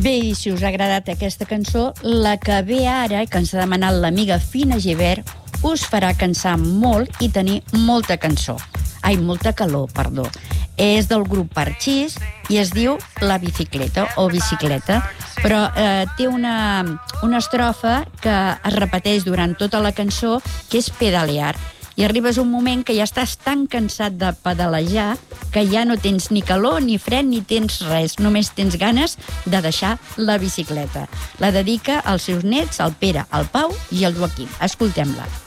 Bé, i si us ha agradat aquesta cançó, la que ve ara, que ens ha demanat l'amiga Fina Givert, us farà cansar molt i tenir molta molta calor, perdó. És del grup Parchís i es diu La bicicleta o bicicleta, però té una estrofa que es repeteix durant tota la cançó, que és pedalear. I arribes a un moment que ja estàs tan cansat de pedalejar que ja no tens ni calor, ni fred, ni tens res. Només tens ganes de deixar la bicicleta. La dedica als seus nets, el Pere, el Pau i el Joaquim. Escoltem-la.